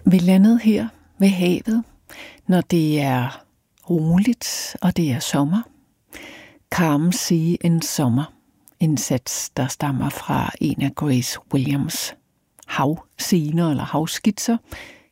Vi landede her ved havet, når det er roligt, og det er sommer. Come See in Summer, en sats, der stammer fra en af Grace Williams' havscener eller havskitser